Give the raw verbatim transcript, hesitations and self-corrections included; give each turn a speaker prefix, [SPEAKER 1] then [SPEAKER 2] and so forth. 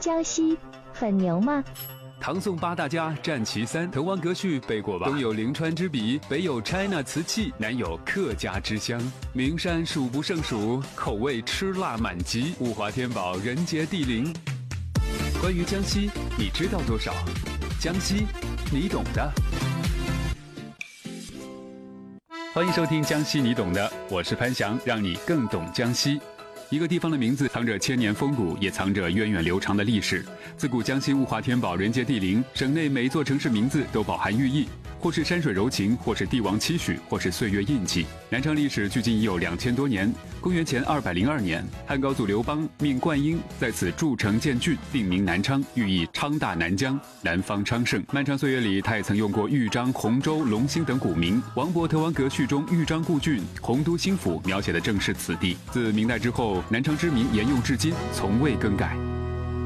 [SPEAKER 1] 江西很牛吗？
[SPEAKER 2] 唐宋八大家占其三，滕王阁序背过吧？东有临川之笔，北有 China 瓷器，南有客家之乡。名山数不胜数，口味吃辣满级。物华天宝，人杰地灵。关于江西，你知道多少？江西，你懂的。欢迎收听《江西你懂的》，我是潘翔，让你更懂江西。一个地方的名字藏着千年风骨，也藏着源远流长的历史。自古江西物华天宝，人杰地灵，省内每一座城市名字都饱含寓意，或是山水柔情，或是帝王期许，或是岁月印记。南昌历史距今已有两千多年。公元前二百零二年，汉高祖刘邦命灌婴在此筑城建郡，定名南昌，寓意昌大南疆，南方昌盛。漫长岁月里，他也曾用过豫章、洪州、龙兴等古名。王勃《滕王阁序》中豫章故郡、洪都新府描写的正是此地。自明代之后，南昌之名沿用至今，从未更改。